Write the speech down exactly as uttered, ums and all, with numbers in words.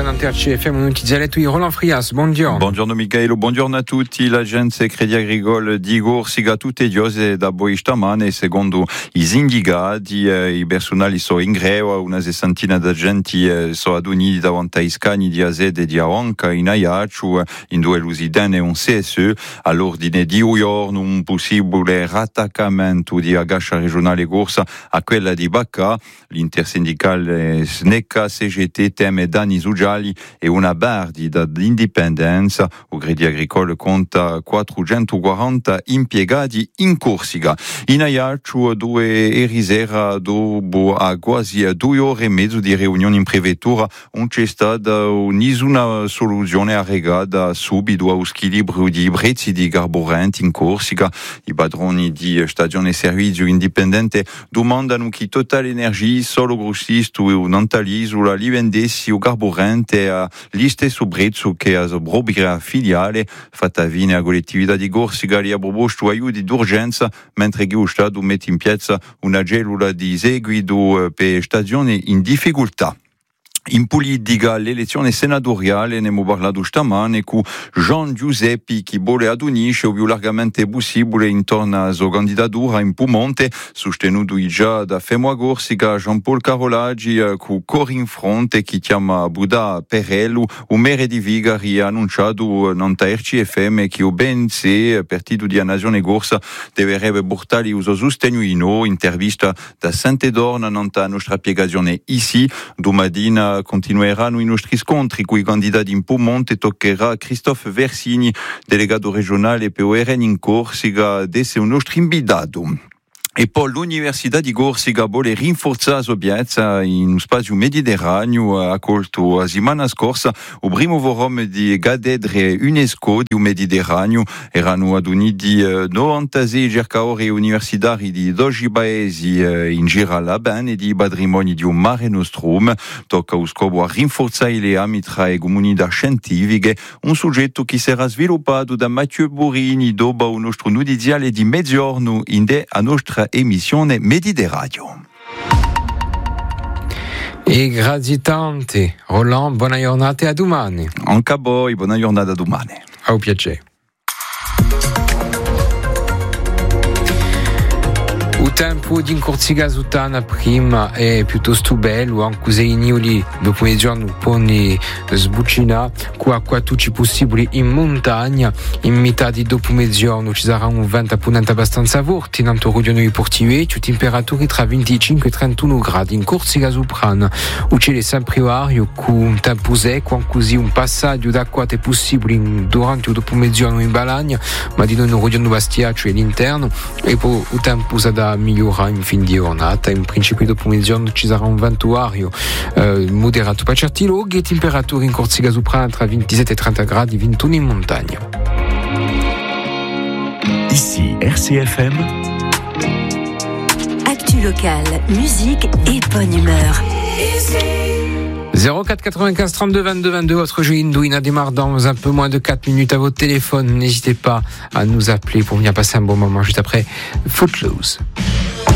Renante C F M, Notizzaletto di Roland Frias, buongiorno. Buongiorno Michaelo, buongiorno a tutti. L'agenzia Crédit Agricole di Corsica tutte diose da poi stamane, secondo i sindicati, eh, i personali sono in greve, una sessantina di agenti eh, sono aduniti davanti ai scani di A Z e di Aonca in Ajaccio, in due lusidane e un C S E, all'ordine di un giorno un possibile rattaccamento di Agascia regionale corsa a quella di Bacca. L'intersindicale SNECA C G T teme danni sociali e una perdita di indipendenza. Il Crédit Agricole conta quattrocentoquaranta impiegati in Corsica. In Ajaccio, due ieri sera, dopo a quasi due ore e mezzo di riunione in prefettura, non c'è stata nessuna soluzione arregata subito allo squilibrio di prezzi di carburanti in Corsica. I padroni di stazione servizio indipendente domandano che Total Energia, solo grossista e Nantalisola, li vendessi il carburante a stesso prezzo che a propria filiale. Fatta fine a collettività di Corsica li ha proposto aiuti d'urgenza, mentre che lo Stato mette in piazza una cellula di seguito per stazioni in difficoltà. In politica, l'elezione senatoriale, ne abbiamo parlato stamane con Jean Giuseppi, che vuole adunisce il più largamente possibile intorno alla sua candidatura in Piemonte, sostenuto già da Femua Corsica, Jean-Paul Carolagi, con Corin Fronte, che chiama Buda Perello, un mere di Vigari ha annunciato nanta R C F M che o ben se partito di Nazione Corsa dovrebbe portare il suo sostegno in no, intervista da Sant'Edorna nanta nostra spiegazione ici, domattina continueranno i nostri scontri con i candidati in Piemonte. Toccherà Christophe Versini, delegato regionale P O R N in Corsica, ad essere un nostro invitato. E poi l'Università di Corsica vuole rinforzare la sua piazza in un spazio mediterraneo. Ha accolto la settimana scorsa il primo forum di cattedre UNESCO di un Mediterraneo. Erano aduniti novantasei ricercatori universitari di dodici paesi in giro alla bene di patrimoni di un Mare Nostrum. Tocca lo scopo a rinforzare le legami tra le comunità scientifiche, un soggetto che sarà sviluppato da Mathieu Borini dopo un nostro notiziale di mezzogiorno in de a nostra emissione Mediterraneo. E grazie tante, Roland, buona giornata e a domani. Anche a voi, buona giornata a domani. Au piacere. Il tempo di Corsica Sutana prima è piuttosto bello, anche se i nivoli dopo mezzogiorno pone sbucina, qua qua tutti possibili in montagna. In metà di dopo mezzogiorno ci sarà un vento appunto abbastanza forte, in Antorodiano e Portivecchio, temperature tra venticinque e trentuno gradi. In Corsica Soprana, il cielo è sempre aria, con un tempo secco, anche così un passaggio d'acqua è possibile durante il dopo mezzogiorno in Balagna, ma di noi non rodiano Bastiaccio e l'interno, e poi il tempo sa da migliora in fin di giornata. In principio dopo mezzogiorno ci sarà un vento ario eh, moderato per certi luoghi e temperature in Corsica Soprana tra ventisette e trenta gradi, ventuno in montagna. Ici R C F M. Actu locale, musique et bonne humeur. zéro quatre quatre-vingt-quinze trente-deux vingt-deux vingt-deux, votre jeu Indouina démarre dans un peu moins de quatre minutes à votre téléphone. N'hésitez pas à nous appeler pour venir passer un bon moment juste après Footloose.